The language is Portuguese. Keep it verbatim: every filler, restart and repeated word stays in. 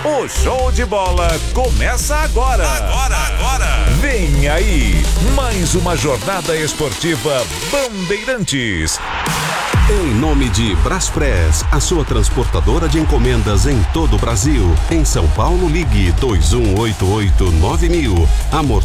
O show de bola começa agora. Agora, agora. Vem aí, mais uma jornada esportiva Bandeirantes. Em nome de Braspress, a sua transportadora de encomendas em todo o Brasil. Em São Paulo, ligue dois um oito oito nove mil. Amor